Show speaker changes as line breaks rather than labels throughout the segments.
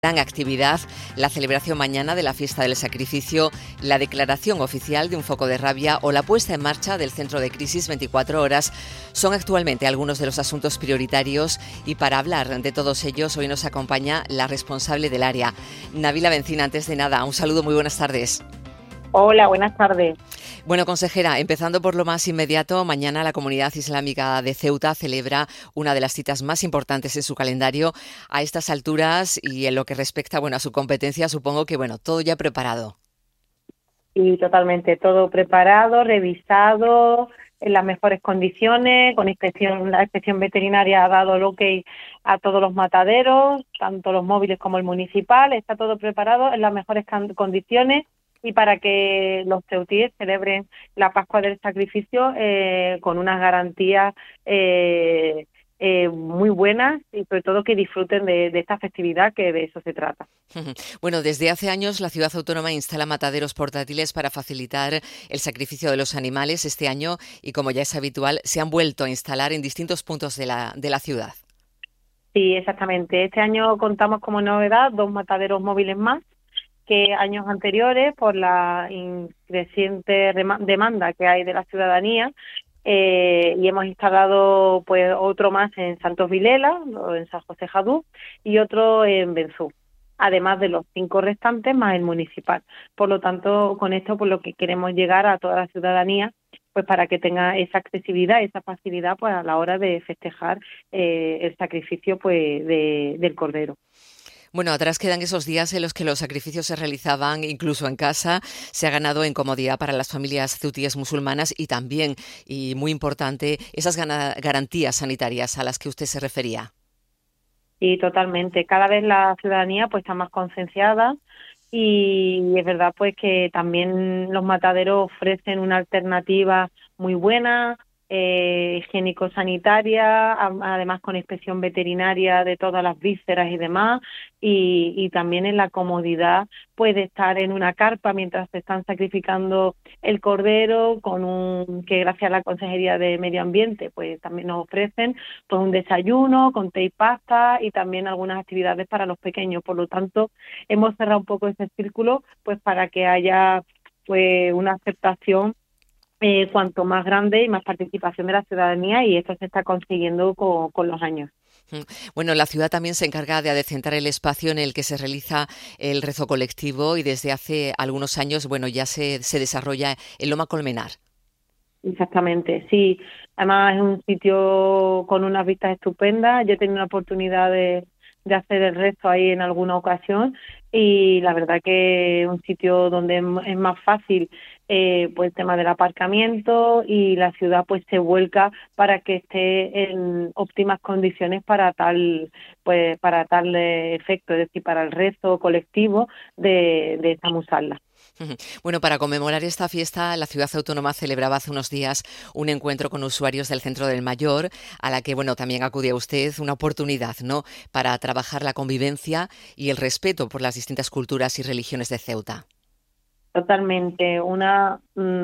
Gran actividad, la celebración mañana de la fiesta del sacrificio, la declaración oficial de un foco de rabia o la puesta en marcha del centro de crisis 24 horas son actualmente algunos de los asuntos prioritarios, y para hablar de todos ellos hoy nos acompaña la responsable del área, Nabila Bencina. Antes de nada, un saludo, muy buenas tardes.
Hola, buenas tardes.
Bueno, consejera, empezando por lo más inmediato, mañana la Comunidad Islámica de Ceuta celebra una de las citas más importantes en su calendario. A estas alturas y en lo que respecta, a su competencia, supongo que, todo ya preparado.
Y totalmente todo preparado, revisado, en las mejores condiciones, con la inspección veterinaria ha dado el ok a todos los mataderos, tanto los móviles como el municipal, está todo preparado en las mejores condiciones, y para que los ceutíes celebren la Pascua del Sacrificio con unas garantías muy buenas, y sobre todo que disfruten de esta festividad, que de eso se trata.
Bueno, desde hace años la ciudad autónoma instala mataderos portátiles para facilitar el sacrificio de los animales. Este año, y como ya es habitual, se han vuelto a instalar en distintos puntos de la ciudad.
Sí, exactamente. Este año contamos como novedad 2 mataderos móviles más que años anteriores, por la creciente demanda que hay de la ciudadanía, y hemos instalado pues otro más en Santos Vilela, en San José Jadú, y otro en Benzú, además de los 5 restantes más el municipal. Por lo tanto, con esto por lo que queremos llegar a toda la ciudadanía, pues para que tenga esa accesibilidad, esa facilidad pues a la hora de festejar el sacrificio pues del cordero.
Bueno, atrás quedan esos días en los que los sacrificios se realizaban incluso en casa. Se ha ganado en comodidad para las familias ceutíes musulmanas y también, y muy importante, esas garantías sanitarias a las que usted se refería.
Y totalmente, cada vez la ciudadanía pues está más concienciada, y es verdad pues que también los mataderos ofrecen una alternativa muy buena, higiénico-sanitaria, además con inspección veterinaria de todas las vísceras y demás, y también en la comodidad pues de estar en una carpa mientras se están sacrificando el cordero, que gracias a la Consejería de Medio Ambiente pues también nos ofrecen pues un desayuno con té y pasta, y también algunas actividades para los pequeños. Por lo tanto, hemos cerrado un poco ese círculo pues para que haya pues una aceptación cuanto más grande y más participación de la ciudadanía, y esto se está consiguiendo con los años.
Bueno, la ciudad también se encarga de adecentar el espacio en el que se realiza el rezo colectivo, y desde hace algunos años, ya se desarrolla en Loma Colmenar.
Exactamente, sí. Además es un sitio con unas vistas estupendas. Yo he tenido la oportunidad de hacer el rezo ahí en alguna ocasión, y la verdad que es un sitio donde es más fácil pues el tema del aparcamiento, y la ciudad pues se vuelca para que esté en óptimas condiciones para tal efecto, es decir, para el rezo colectivo de esta musala.
Bueno, para conmemorar esta fiesta, la ciudad autónoma celebraba hace unos días un encuentro con usuarios del Centro del Mayor, a la que, también acudía usted, una oportunidad, ¿no?, para trabajar la convivencia y el respeto por las distintas culturas y religiones de Ceuta.
Totalmente. Una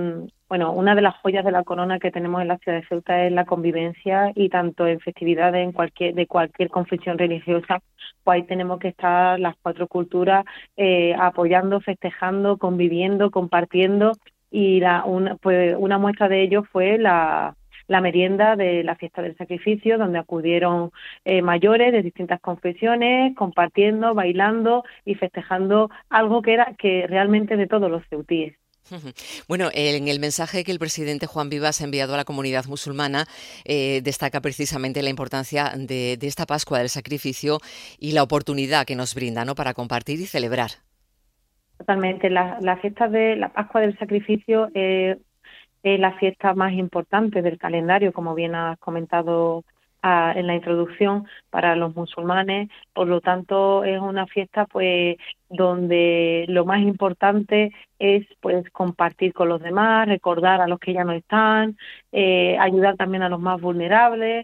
de las joyas de la corona que tenemos en la ciudad de Ceuta es la convivencia, y tanto en festividades de cualquier confesión religiosa, pues ahí tenemos que estar las 4 culturas apoyando, festejando, conviviendo, compartiendo, y una muestra de ello fue la merienda de la fiesta del sacrificio, donde acudieron mayores de distintas confesiones, compartiendo, bailando y festejando algo que realmente de todos los ceutíes.
Bueno, en el mensaje que el presidente Juan Vivas ha enviado a la comunidad musulmana, destaca precisamente la importancia de esta Pascua del Sacrificio y la oportunidad que nos brinda, ¿no?, para compartir y celebrar.
Totalmente. La fiesta de la Pascua del Sacrificio es la fiesta más importante del calendario, como bien has comentado en la introducción, para los musulmanes. Por lo tanto, es una fiesta pues donde lo más importante es pues compartir con los demás, recordar a los que ya no están, ayudar también a los más vulnerables,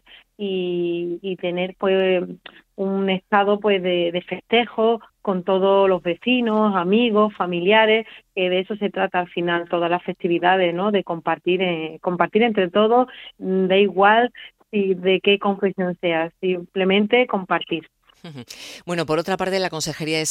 y tener pues un estado pues de festejo con todos los vecinos, amigos, familiares, que de eso se trata al final todas las festividades, ¿no?, de compartir entre todos, da igual de qué confesión sea, simplemente compartir.
Bueno, por otra parte, la Consejería de